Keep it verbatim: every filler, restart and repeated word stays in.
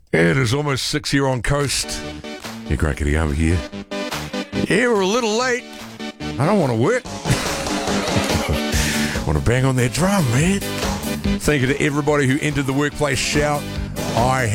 It is almost six here on Coast. Yeah, great getting over here. Yeah, we're a little late. I don't want to work. I want to bang on that drum, man. Thank you to everybody who entered the workplace shout. I